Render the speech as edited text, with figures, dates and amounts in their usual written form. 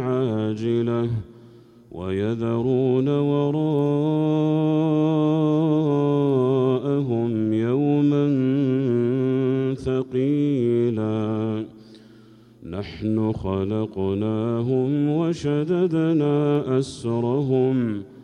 عاجلة ويذرون وراءهم يوما ثقيلا نحن خلقناهم وشددنا أسرهم